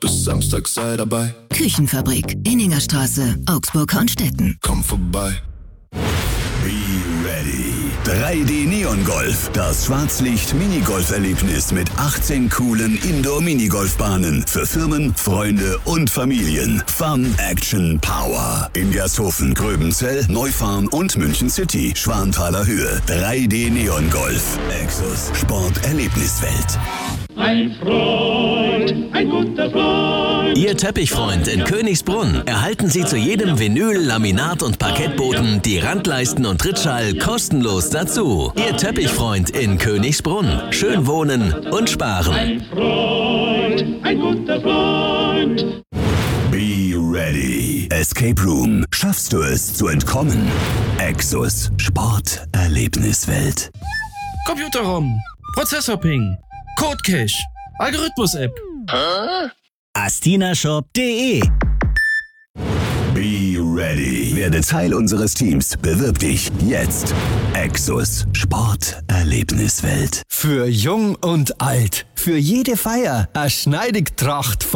Bis Samstag sei dabei. Küchenfabrik, Inningerstraße, Augsburg-Hornstetten. Komm vorbei. Be ready. 3D Neon Golf, das Schwarzlicht-Minigolf-Erlebnis mit 18 coolen Indoor-Minigolfbahnen für Firmen, Freunde und Familien. Fun, Action, Power. In Gersthofen, Gröbenzell, Neufahren und München City. Schwanthaler Höhe. 3D Neon Golf. Exus Sport-Erlebniswelt. Ein Freund, ein guter Freund. Ihr Teppichfreund in Königsbrunn. Erhalten Sie zu jedem Vinyl, Laminat und Parkettboden die Randleisten und Trittschall kostenlos dazu. Ihr Teppichfreund in Königsbrunn. Schön wohnen und sparen. Ein Freund, ein guter Freund. Be ready. Escape Room. Schaffst du es zu entkommen? Exus Sport-Erlebniswelt. Computerraum, Prozessorping, Codecache, Algorithmus-App. astinashop.de. Be ready. Werde Teil unseres Teams. Bewirb dich jetzt. Exus Sport-Erlebniswelt. Für jung und alt, für jede Feier, eine schneidig Tracht